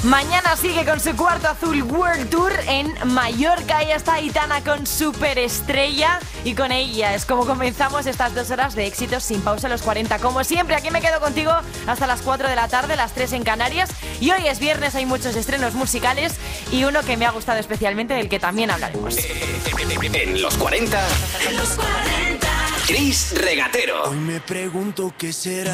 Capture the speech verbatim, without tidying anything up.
Mañana sigue con su Cuarto Azul World Tour en Mallorca. Ella está Aitana con Superestrella. Y con ella es como comenzamos estas dos horas de éxitos sin pausa los cuarenta. Como siempre, aquí me quedo contigo hasta las cuatro de la tarde, las tres en Canarias. Y hoy es viernes, hay muchos estrenos musicales. Y uno que me ha gustado especialmente, del que también hablaremos. En los cuarenta, en los cuarenta, Chris Regatero. Hoy me pregunto qué será.